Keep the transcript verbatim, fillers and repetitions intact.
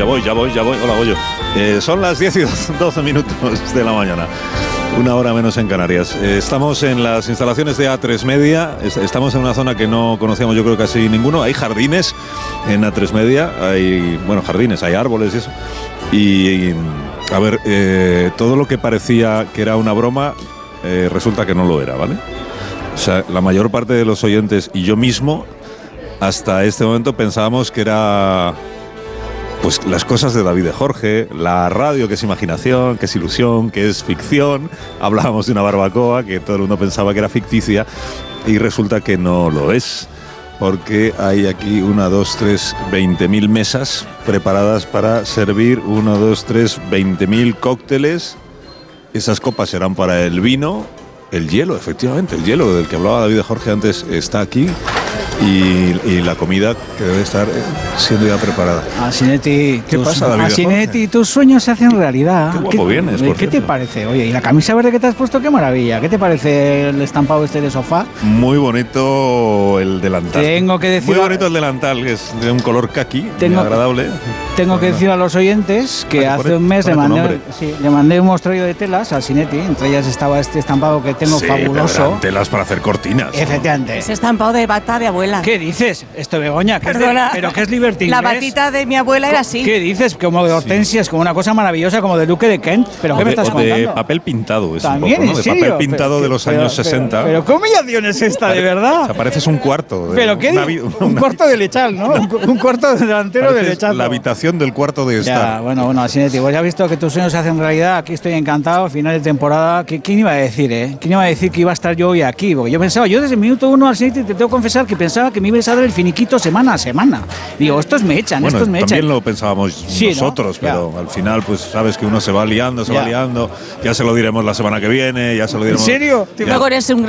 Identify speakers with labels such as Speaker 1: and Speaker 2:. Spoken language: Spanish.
Speaker 1: ya voy, ya voy, ya voy. Hola, Goyo. Eh, son las diez y doce minutos de la mañana. Una hora menos en Canarias. Eh, estamos en las instalaciones de A tres Media. Estamos en una zona que no conocíamos, yo creo, casi ninguno. Hay jardines en A tres Media. Hay, bueno, jardines, hay árboles y eso. Y, y a ver, eh, todo lo que parecía que era una broma, eh, resulta que no lo era, ¿vale? O sea, la mayor parte de los oyentes y yo mismo, hasta este momento pensábamos que era... pues las cosas de David de Jorge, la radio que es imaginación, que es ilusión, que es ficción. Hablábamos de una barbacoa que todo el mundo pensaba que era ficticia y resulta que no lo es, porque hay aquí una, dos, tres, veinte mil mesas preparadas para servir una, dos, tres, veinte mil cócteles. Esas copas serán para el vino, el hielo, efectivamente, el hielo del que hablaba David de Jorge antes está aquí. Y, y la comida que debe estar siendo ya preparada.
Speaker 2: Asinetti,
Speaker 1: ¿qué
Speaker 2: tus,
Speaker 1: pasa, David?
Speaker 2: Asinetti, tus sueños se hacen realidad.
Speaker 1: Qué guapo
Speaker 2: ¿Qué,
Speaker 1: vienes, por
Speaker 2: ¿Qué te
Speaker 1: cierto.
Speaker 2: parece? Oye, ¿y la camisa verde que te has puesto? ¡Qué maravilla! ¿Qué te parece el estampado este de sofá?
Speaker 1: Muy bonito el delantal.
Speaker 2: Tengo que decir...
Speaker 1: Muy bonito el delantal, que es de un color kaki,
Speaker 2: Tengo-
Speaker 1: muy agradable.
Speaker 2: Tengo que decir a los oyentes que
Speaker 1: Ah,
Speaker 2: hace
Speaker 1: pone-
Speaker 2: un mes le
Speaker 1: pone tu
Speaker 2: mandé,
Speaker 1: nombre.
Speaker 2: sí, le mandé un mostrollo de telas al Sinetti. Entre ellas estaba este estampado que tengo
Speaker 1: Sí, pero
Speaker 2: fabuloso.
Speaker 1: eran telas para hacer cortinas.
Speaker 2: Efectivamente.
Speaker 3: Ese estampado de bata de abuela.
Speaker 2: ¿Qué dices? Esto, Begoña, ¿qué es de-
Speaker 3: Perdona.
Speaker 2: ¿pero qué es Liberty
Speaker 3: La
Speaker 2: Inglés?
Speaker 3: batita de mi abuela era así.
Speaker 2: ¿Qué dices? Como de hortensias, como una cosa maravillosa, como de Duque de Kent. ¿Pero
Speaker 1: O
Speaker 2: qué me
Speaker 1: de,
Speaker 2: estás
Speaker 1: o de
Speaker 2: contando?
Speaker 1: papel pintado, es un
Speaker 2: También,
Speaker 1: poco, ¿no?
Speaker 2: ¿en
Speaker 1: De
Speaker 2: serio?
Speaker 1: papel pintado
Speaker 2: Pero-
Speaker 1: de los
Speaker 2: pero-
Speaker 1: años
Speaker 2: pero-
Speaker 1: sesenta.
Speaker 2: Pero, ¿qué humillación es esta, de verdad?
Speaker 1: O sea, pareces un cuarto. de-
Speaker 2: ¿Pero qué?
Speaker 1: una vi-
Speaker 2: un
Speaker 1: una-
Speaker 2: cuarto de lechal, ¿no? Un, cu- un cuarto delantero de
Speaker 1: pareces
Speaker 2: lechal.
Speaker 1: la habitación del cuarto de
Speaker 2: Ya,
Speaker 1: estar.
Speaker 2: bueno, bueno, Asinetti, pues ya has visto que tus sueños se hacen realidad. Aquí estoy encantado, final de temporada. ¿Qui- ¿Quién iba a decir, eh? ¿Quién iba a decir que iba a estar yo hoy aquí? Porque yo pensaba, yo desde el minuto uno, Asinetti, te tengo que confesar que pensaba que me ibas a dar el finiquito semana a semana. Digo, estos me echan,
Speaker 1: Bueno,
Speaker 2: estos me
Speaker 1: también
Speaker 2: echan.
Speaker 1: lo pensábamos
Speaker 2: Sí, ¿no?
Speaker 1: nosotros,
Speaker 2: Ya.
Speaker 1: pero al final, pues sabes que uno se va liando, se
Speaker 2: Ya.
Speaker 1: va liando. Ya se lo diremos la semana que viene, ya se lo
Speaker 2: ¿En
Speaker 1: diremos.
Speaker 2: serio?
Speaker 1: Ya.
Speaker 3: Luego eres un